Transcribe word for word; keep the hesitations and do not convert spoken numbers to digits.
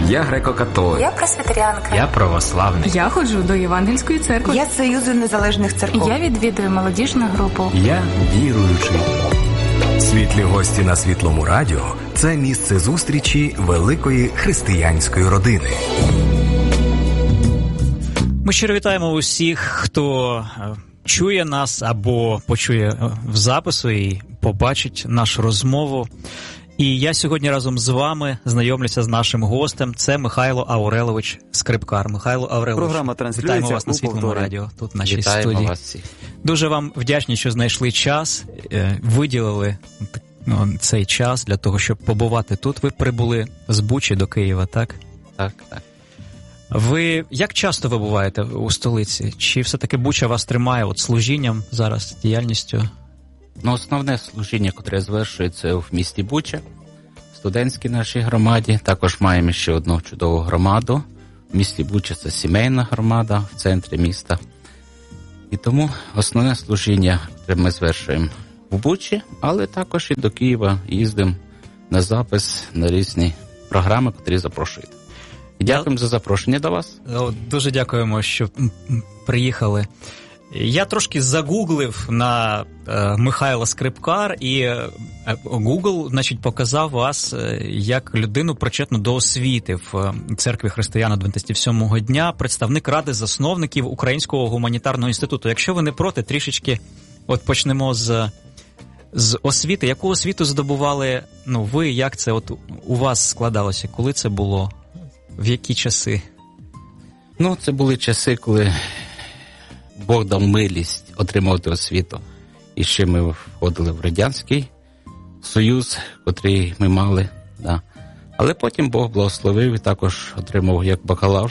Я греко-католик. Я пресвітеріанка. Я православний. Я ходжу до Євангельської церкви. Я з Союзу незалежних церков. Я відвідую молодіжну групу. Я віруючий. Світлі гості на Світлому радіо – це місце зустрічі великої християнської родини. Ми щиро вітаємо усіх, хто чує нас або почує в запису і побачить нашу розмову. І я сьогодні разом з вами знайомлюся з нашим гостем. Це Михайло Аврелович Скрипкар. Михайло Аврелович, програма транслюється. Вітаємо вас на Світлому радіо, тут в нашій Вітаємо студії. Вас всіх. Дуже вам вдячні, що знайшли час, виділили ну, цей час для того, щоб побувати тут. Ви прибули з Бучі до Києва, так? Так, так. Ви як часто ви буваєте у столиці? Чи все-таки Буча вас тримає от служінням зараз, діяльністю? Ну, основне служіння, яке звершується в місті Буча, в студентській нашій громаді. Також маємо ще одну чудову громаду. В місті Буча це сімейна громада в центрі міста. І тому основне служіння, яке ми звершуємо в Бучі, але також і до Києва їздимо на запис на різні програми, які запрошують. І дякуємо за запрошення до вас. Дуже дякуємо, що приїхали. Я трошки загуглив на е, Михайла Скрипкар, і е, Google, значить, показав вас е, як людину, причетну до освіти в е, Церкві християн-адвентистів сьомого дня, представник Ради засновників Українського гуманітарного інституту. Якщо ви не проти, трішечки от почнемо з, з освіти. Яку освіту здобували ну, ви, як це от у вас складалося? Коли це було? В які часи? Ну, це були часи, коли Бог дав милість отримати освіту. І ще ми входили в Радянський Союз, котрий ми мали. Да. Але потім Бог благословив і також отримав як бакалавр